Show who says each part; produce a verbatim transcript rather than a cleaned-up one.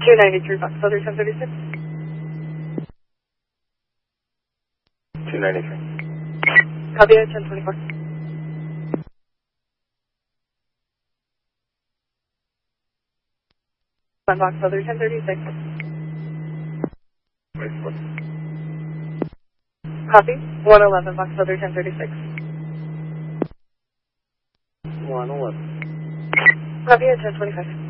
Speaker 1: two ninety-three Fox Feather ten thirty-six.
Speaker 2: two ninety-three.
Speaker 1: Copy at ten twenty-four. One Fox Feather ten thirty-six.
Speaker 2: twenty-four.
Speaker 1: Copy. one eleven Fox Feather ten thirty-six.
Speaker 2: one eleven.
Speaker 1: Copy at ten twenty-five.